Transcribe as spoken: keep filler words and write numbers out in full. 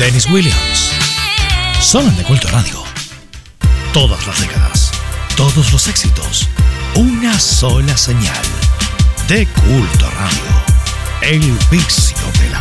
Dennis Williams. Sonan de Culto Radio. Todas las décadas, todos los éxitos, una sola señal. De Culto Radio. El vicio de